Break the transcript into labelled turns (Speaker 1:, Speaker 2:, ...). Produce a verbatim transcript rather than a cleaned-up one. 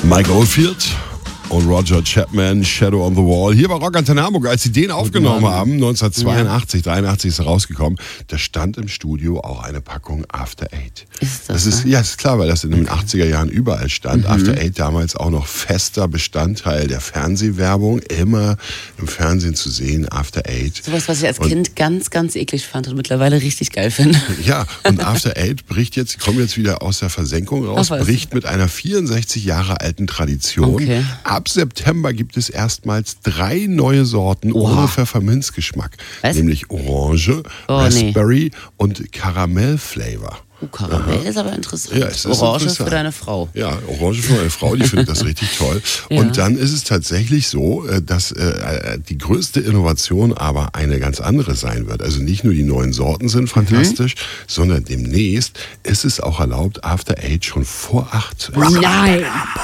Speaker 1: Mike Oldfield und Roger Chapman, Shadow on the Wall. Hier bei Rock Antenne Hamburg, als sie den aufgenommen haben, neunzehnhundertzweiundachtzig, ja. dreiundachtzig ist er rausgekommen, da stand im Studio auch eine Packung After Eight.
Speaker 2: Ist das,
Speaker 1: das ist, ja, ist klar, weil das in den achtziger Jahren überall stand. Mhm. After Eight damals auch noch fester Bestandteil der Fernsehwerbung, immer im Fernsehen zu sehen, After Eight.
Speaker 2: Sowas, was ich als und, Kind ganz, ganz eklig fand und mittlerweile richtig geil finde.
Speaker 1: Ja, und After Eight bricht jetzt, kommt jetzt wieder aus der Versenkung raus, bricht mit einer vierundsechzig Jahre alten Tradition.
Speaker 2: Okay.
Speaker 1: Ab September gibt es erstmals drei neue Sorten Oha. ohne Pfefferminzgeschmack. Was? Nämlich Orange, oh, Raspberry nee. und Karamell-Flavor.
Speaker 2: Oh, Karamell ist aber interessant.
Speaker 1: Ja, es ist
Speaker 2: Orange
Speaker 1: interessant.
Speaker 2: für deine Frau.
Speaker 1: Ja, Orange für meine Frau, die findet das richtig toll. Ja. Und dann ist es tatsächlich so, dass äh, die größte Innovation aber eine ganz andere sein wird. Also nicht nur die neuen Sorten sind fantastisch, mhm. sondern demnächst ist es auch erlaubt, After Eight schon vor acht zu essen.
Speaker 2: Nein!